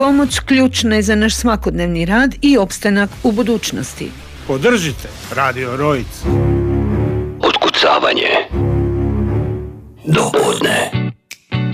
Pomoć ključna je za naš svakodnevni rad i opstanak u budućnosti. Podržite Radio Rojic. Otkucavanje.